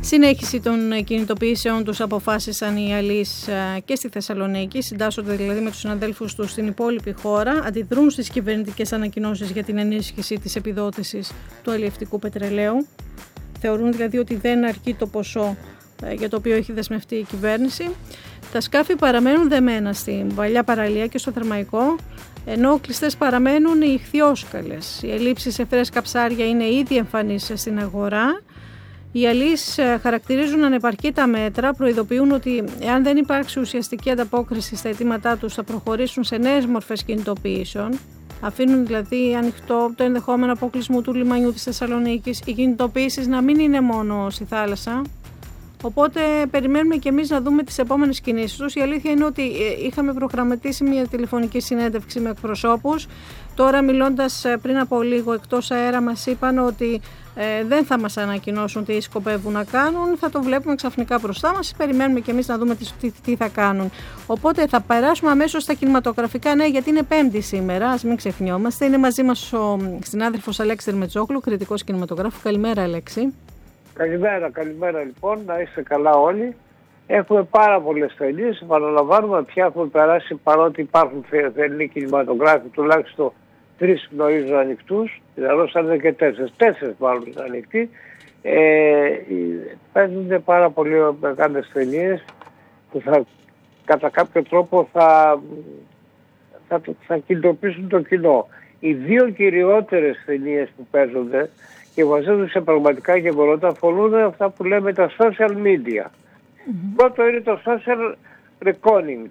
Συνέχιση των κινητοποιήσεων τους αποφάσισαν οι αλείς και στη Θεσσαλονίκη, συντάσσονται δηλαδή με τους συναδέλφους τους στην υπόλοιπη χώρα, αντιδρούν στις κυβερνητικές ανακοινώσεις για την ενίσχυση της επιδότησης του αλλιευτικού πετρελαίου. Θεωρούν δηλαδή ότι δεν αρκεί το ποσό για το οποίο έχει δεσμευτεί η κυβέρνηση. Τα σκάφη παραμένουν δεμένα στην παλιά παραλία και στο Θερμαϊκό, ενώ κλειστές παραμένουν οι ιχθυόσκαλες. Οι ελλείψεις σε φρέσκα ψάρια είναι ήδη εμφανείς στην αγορά. Οι αλείς χαρακτηρίζουν ανεπαρκή τα μέτρα, προειδοποιούν ότι εάν δεν υπάρξει ουσιαστική ανταπόκριση στα αιτήματά τους θα προχωρήσουν σε νέες μορφές κινητοποιήσεων. Αφήνουν δηλαδή ανοιχτό το ενδεχόμενο αποκλεισμού του λιμανιού της Θεσσαλονίκης, οι κινητοποιήσεις να μην είναι μόνο στη θάλασσα. Οπότε περιμένουμε και εμείς να δούμε τις επόμενες κινήσεις τους. Η αλήθεια είναι ότι είχαμε προγραμματίσει μια τηλεφωνική συνέντευξη με εκπροσώπους. Τώρα μιλώντας πριν από λίγο εκτός αέρα μας είπαν ότι δεν θα μας ανακοινώσουν τι σκοπεύουν να κάνουν. Θα το βλέπουμε ξαφνικά μπροστά μας. Περιμένουμε και εμείς να δούμε τι θα κάνουν. Οπότε θα περάσουμε αμέσως στα κινηματογραφικά νέα, γιατί είναι Πέμπτη σήμερα. Ας μην ξεχνιόμαστε. Είναι μαζί μας ο συνάδελφος Αλέξης Δερμετζόγλου, κριτικός κινηματογράφου. Καλημέρα, Αλέξη. Καλημέρα λοιπόν, να είστε καλά όλοι. Έχουμε πάρα πολλές ταινίες, επαναλαμβάνουμε, πια έχουμε περάσει, παρότι υπάρχουν θερινοί κινηματογράφοι, τουλάχιστον 3 γνωρίζω ανοιχτούς, δηλαδή θα είναι και 4 μάλλον είναι ανοιχτοί. Παίζονται πάρα πολύ μεγάλες ταινίες που κατά κάποιο τρόπο θα κινητοποιήσουν το κοινό. Οι 2 κυριότερες ταινίες που παίζονται και βασίζονται σε πραγματικά γεγονότα αφορούν αυτά που λέμε τα social media. Πρώτο είναι το social reckoning.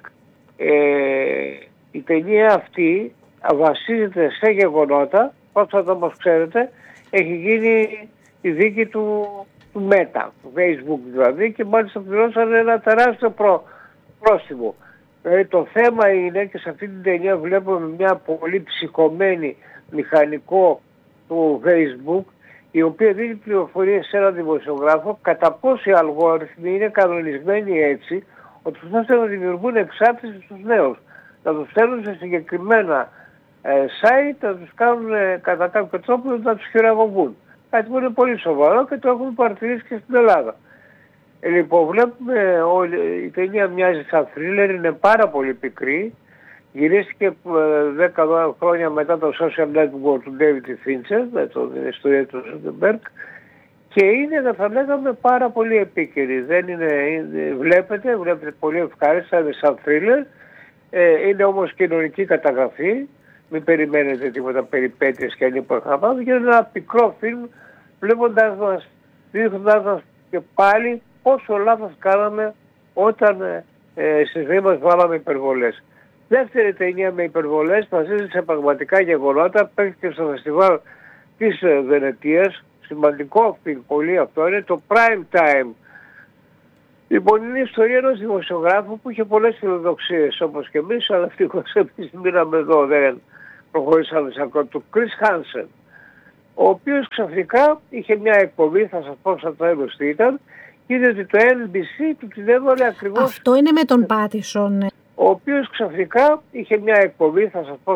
Η ταινία αυτή βασίζεται σε γεγονότα, όπως όμως ξέρετε, έχει γίνει η δίκη του Meta, του Facebook δηλαδή, και μάλιστα πληρώσανε ένα τεράστιο πρόστιμο. Το θέμα είναι, και σε αυτή την ταινία βλέπουμε μια πολύ ψυχωμένη μηχανικό του Facebook, η οποία δίνει πληροφορίες σε έναν δημοσιογράφο κατά πόσο οι αλγόριθμοι είναι κανονισμένοι έτσι, ότι ώστε να δημιουργούν εξάρτηση στους νέους. Να τους στέλνουν σε συγκεκριμένα site, να τους κάνουν κατά κάποιο τρόπο να τους χειραγωγούν. Κάτι που είναι πολύ σοβαρό και το έχουμε παρατηρήσει και στην Ελλάδα. Λοιπόν, βλέπουμε η ταινία μοιάζει σαν θρίλερ, είναι πάρα πολύ πικρή. Γυρίστηκε 10 χρόνια μετά το social network του David Fincher, με την ιστορία του Soderbergh, και είναι, θα λέγαμε, πάρα πολύ επίκαιρη. Δεν βλέπετε πολύ ευχάριστα, είναι σαν thriller, είναι όμως κοινωνική καταγραφή, μην περιμένετε τίποτα περιπέτειες και ανήπορχα πράγματα, και είναι ένα πικρό φιλμ, βλέποντας μας, δείχνοντας μας και πάλι πόσο λάθος κάναμε όταν στη ζωή μας βάλαμε υπερβολές. Δεύτερη ταινία με υπερβολές, βασίζεται σε πραγματικά γεγονότα, παίχθηκε στο φεστιβάλ της Βενετίας, σημαντικό πολύ αυτό, είναι το Prime Time. Λοιπόν, είναι η ιστορία ενός δημοσιογράφου που είχε πολλές φιλοδοξίες όπως και εμείς, αλλά ευτυχώς εμείς μείναμε εδώ, δεν προχωρήσαμε σε ακόμα, του Chris Hansen, ο οποίος ξαφνικά είχε μια εκπομπή, θα σας πω σαν το τέλος τι ήταν, και είδε ότι το NBC του την έβαλε ακριβώς... Αυτό είναι με τον Πάτισον. Ο οποίος ξαφνικά είχε μια εκπομπή, θα σας πω